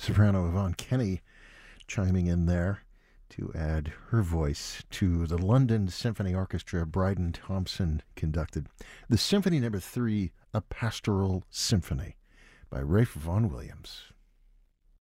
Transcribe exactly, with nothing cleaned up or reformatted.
Soprano Yvonne Kenny chiming in there to add her voice to the London Symphony Orchestra Bryden Thompson conducted the Symphony Number Three, A Pastoral Symphony by Ralph Vaughan Williams.